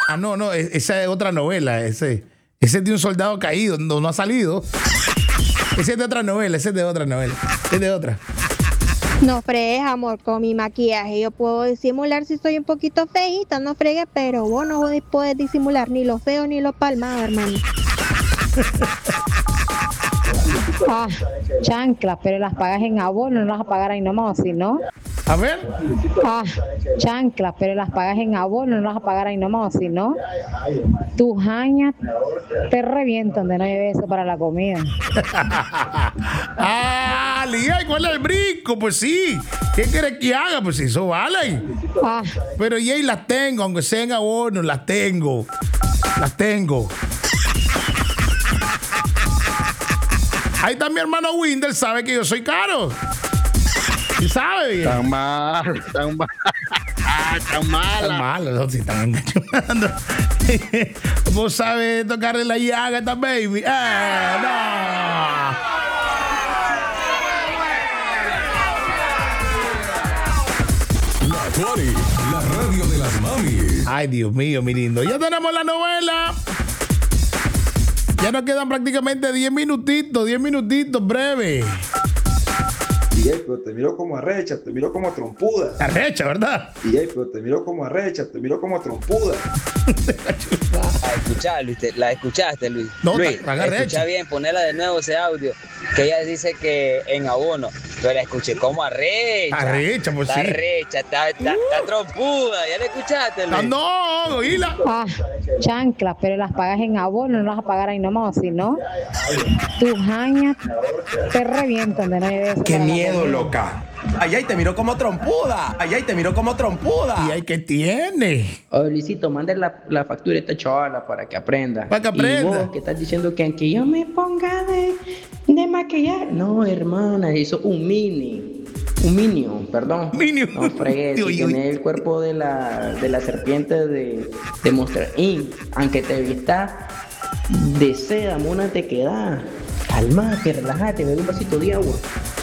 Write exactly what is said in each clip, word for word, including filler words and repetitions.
Ah, no, no, esa es otra novela. Ese, ese es de un soldado caído, no, no ha salido. Ese es de otra novela, ese es de otra novela. Ese es de otra. No fregues, amor, con mi maquillaje. Yo puedo disimular si soy un poquito feíta, no fregues, pero vos no puedes disimular ni lo feo ni lo palmado, hermano. Ah, chanclas, pero las pagas en abono, no las pagas ahí nomás, si no. A ver. Ah, chanclas, pero las pagas en abono, no las pagas ahí nomás, si no. Tus añas te revientan de no llevar eso para la comida. Ah, Liga, ¿y cuál es el brinco? Pues sí. ¿Qué quieres que haga? Pues eso vale. Ah. Pero y ahí las tengo, aunque sean abono, las tengo. Las tengo. Ahí está mi hermano Winder, sabe que yo soy caro. ¿Y sabe? Tan mal, tan mal. Tan mala. Tan malo, no, si están engañando. Vos sabés tocarle la llaga a esta baby. ¡Eh, no! La Cori, la radio de las mami. Ay, Dios mío, mi lindo. Ya tenemos la novela. Ya nos quedan prácticamente diez minutitos, diez minutitos, breve. D J, pero te miro como arrecha, te miro como trompuda. Arrecha, ¿verdad? D J, pero te miro como arrecha, te miro como trompuda. La escuchaste, Luis, la escuchaste, Luis. No, Luis, tan arrecha. escucha bien, ponela de nuevo ese audio, que ella dice que en abono. Yo la escuché como arrecha. Arrecha, pues está sí. Arrecha, está, está, está trompuda, ¿ya la escuchaste, Luis? No, no, oíla. Ah, chanclas, pero las pagas en abono, no las pagas ahí nomás, si no. Tus añas te revientan de no llevar eso. ¡Qué miedo, loca! Allá y te miró como trompuda. Allá y te miró como trompuda. ¿Y ahí qué tiene? Oye, Luisito, manda la, la factura a esta chavala para que aprenda. Para que aprenda. Y vos que estás diciendo que aunque yo me ponga de, de maquillar. No, hermana, eso es un mini. Un minion, perdón. Minion. No fregues, si tenés el cuerpo de la, de la serpiente de, de Monster incorporated. Aunque te vistas de seda, mona, te queda. Calmate, relájate, bebe un vasito de agua.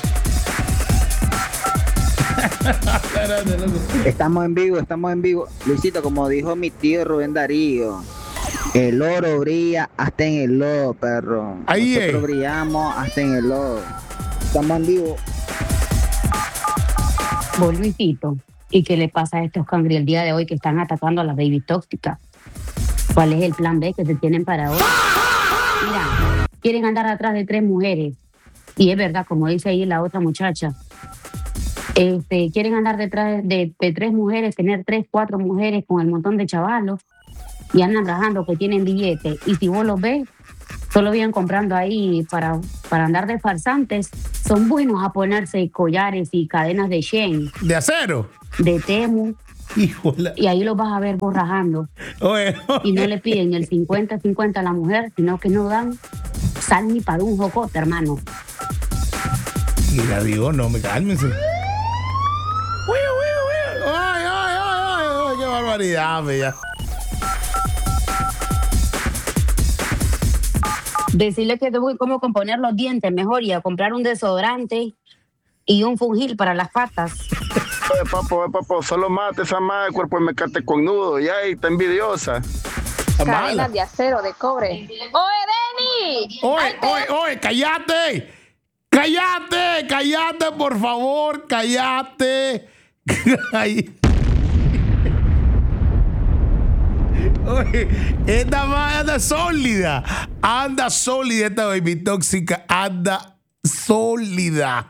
Estamos en vivo, estamos en vivo. Luisito, como dijo mi tío Rubén Darío, el oro brilla hasta en el lodo, perro. Ahí Nosotros es. brillamos hasta en el lodo. Estamos en vivo. Vos, Luisito, ¿y qué le pasa a estos cangri el día de hoy que están atacando a las baby tóxicas? ¿Cuál es el plan B que se tienen para hoy? Mira, quieren andar atrás de tres mujeres. Y es verdad, como dice ahí la otra muchacha, este, quieren andar detrás de, de tres mujeres, tener tres, cuatro mujeres con el montón de chavalos y andan rajando que tienen billetes. Y si vos los ves, solo vienen comprando ahí para, para andar de farsantes. Son buenos a ponerse collares y cadenas de Shein. ¿De acero? De Temu. Híjole. Y ahí los vas a ver borrajando. Oye, oye. Y no le piden el cincuenta cincuenta a la mujer, sino que no dan sal ni para un jocote, hermano. Y la digo, no, me cálmense. Uy, uy, uy. Ay, ay, ay, ay, ay, qué barbaridad, bella. Decirle que tengo cómo componer los dientes mejor y a comprar un desodorante y un fungil para las patas. Oye, papo, oye, papo, solo mate esa madre, cuerpo de mecate con nudo, ya, y está envidiosa. Cadenas de acero, de cobre. ¡Oye, Denny! Oye, oye, oye, cállate. Cállate, cállate, por favor, cállate. Ay. Oye, esta madre anda sólida. Anda sólida esta baby tóxica. Anda sólida.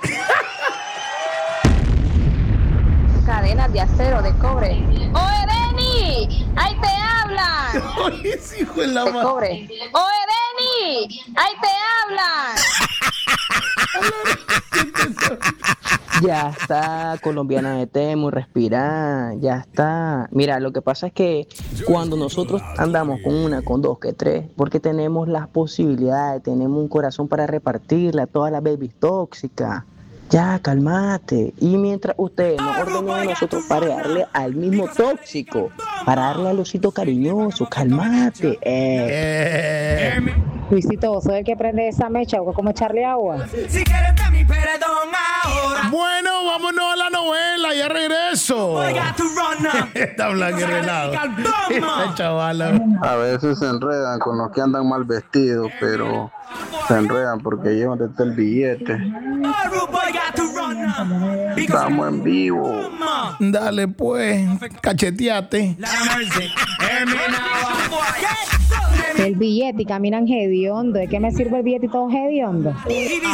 Cadenas de acero, de cobre. ¡Oye, Denny! ¡Ahí te hablan! Oye, ese hijo de la De madre. cobre. ¡Oye, Denny! ¡Ahí te hablan! Ya está, colombiana de Temu, respira, ya está. Mira, lo que pasa es que cuando nosotros andamos con una, con dos, que tres, porque tenemos las posibilidades, tenemos un corazón para repartirle a todas las babies tóxicas. Ya, calmate. Y mientras ustedes nos ordenen a nosotros parearle al mismo tóxico, para darle al osito cariñoso. Cálmate. Eh. Eh. Luisito, ¿vos sos el que prende esa mecha o cómo echarle agua? Si quieres de mi perdón ahora. Bueno, vámonos a la novela, ya regreso. Está blanco y relado. Esta chavala. A veces se enredan con los que andan mal vestidos, pero se enredan porque llevan desde el billete. Estamos en vivo. Dale pues, cacheteate. El billete y caminan hediondo. ¿De qué me sirve el billete y todo hediondo?